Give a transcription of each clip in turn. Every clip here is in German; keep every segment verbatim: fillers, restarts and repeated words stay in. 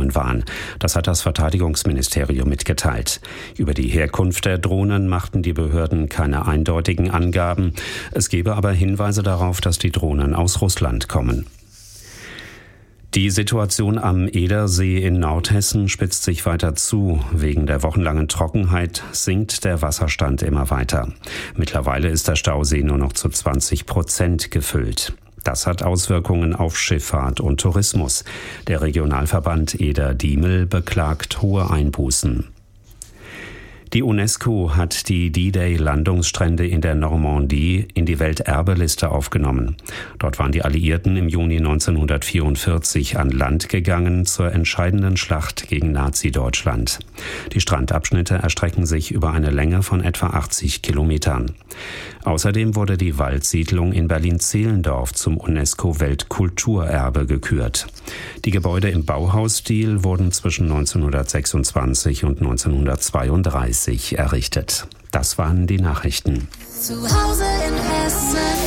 Drohnen waren. Das hat das Verteidigungsministerium mitgeteilt. Über die Herkunft der Drohnen machten die Behörden keine eindeutigen Angaben. Es gebe aber Hinweise darauf, dass die Drohnen aus Russland kommen. Die Situation am Edersee in Nordhessen spitzt sich weiter zu. Wegen der wochenlangen Trockenheit sinkt der Wasserstand immer weiter. Mittlerweile ist der Stausee nur noch zu zwanzig Prozent gefüllt. Das hat Auswirkungen auf Schifffahrt und Tourismus. Der Regionalverband Eder-Diemel beklagt hohe Einbußen. Die UNESCO hat die D-Day-Landungsstrände in der Normandie in die Welterbeliste aufgenommen. Dort waren die Alliierten im Juni neunzehnhundertvierundvierzig an Land gegangen zur entscheidenden Schlacht gegen Nazi-Deutschland. Die Strandabschnitte erstrecken sich über eine Länge von etwa achtzig Kilometern. Außerdem wurde die Waldsiedlung in Berlin-Zehlendorf zum UNESCO-Weltkulturerbe gekürt. Die Gebäude im Bauhausstil wurden zwischen neunzehnhundertsechsundzwanzig und neunzehnhundertzweiunddreißig errichtet. Das waren die Nachrichten. Zu Hause in Hessen.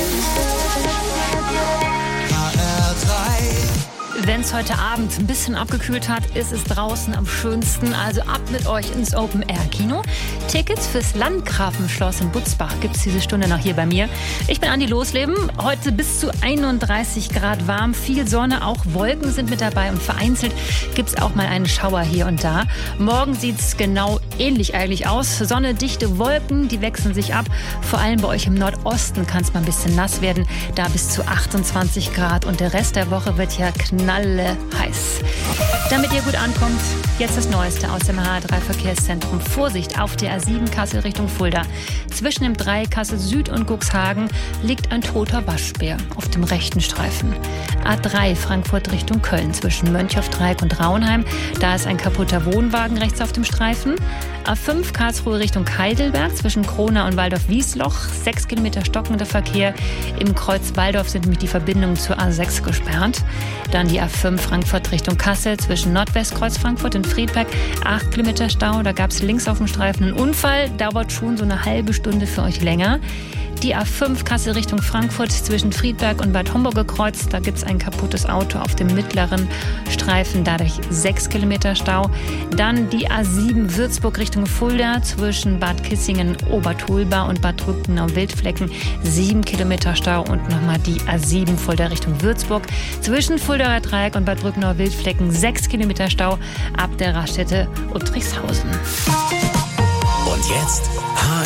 Wenn es heute Abend ein bisschen abgekühlt hat, ist es draußen am schönsten. Also ab mit euch ins Open-Air-Kino. Tickets fürs Landgrafenschloss in Butzbach gibt es diese Stunde noch hier bei mir. Ich bin Andi Losleben. Heute bis zu einunddreißig Grad warm. Viel Sonne, auch Wolken sind mit dabei. Und vereinzelt gibt es auch mal einen Schauer hier und da. Morgen sieht es genau ähnlich eigentlich aus. Sonne, dichte Wolken, die wechseln sich ab. Vor allem bei euch im Nordosten kann es mal ein bisschen nass werden. Da bis zu achtundzwanzig Grad. Und der Rest der Woche wird ja knall Alle heiß. Damit ihr gut ankommt, jetzt das Neueste aus dem H A drei Verkehrszentrum. Vorsicht auf der A sieben Kassel Richtung Fulda. Zwischen dem drei Kassel Süd und Cuxhagen liegt ein toter Waschbär auf dem rechten Streifen. A drei Frankfurt Richtung Köln zwischen Mönchhoff-Dreieck und Raunheim. Da ist ein kaputter Wohnwagen rechts auf dem Streifen. A fünf Karlsruhe Richtung Heidelberg zwischen Krona und Waldorf-Wiesloch. Sechs Kilometer stockender Verkehr. Im Kreuz Waldorf sind nämlich die Verbindungen zur A sechs gesperrt. Dann die A fünf Frankfurt Richtung Kassel zwischen Nordwestkreuz Frankfurt und Friedberg. Acht Kilometer Stau. Da gab es links auf dem Streifen einen Unfall. Dauert schon so eine halbe Stunde für euch länger. Die A fünf Kassel Richtung Frankfurt zwischen Friedberg und Bad Homburger Kreuz. Da gibt es ein kaputtes Auto auf dem mittleren Streifen. Dadurch sechs Kilometer Stau. Dann die A sieben Würzburg Richtung Fulda zwischen Bad Kissingen, Obertolba und Bad Rückenau-Wildflecken. sieben Kilometer Stau. Und nochmal die A sieben Fulda Richtung Würzburg zwischen Fuldaer Dreieck und Bad Rückenau-Wildflecken. sechs Kilometer Stau ab der Raststätte Uttrichshausen. Und jetzt H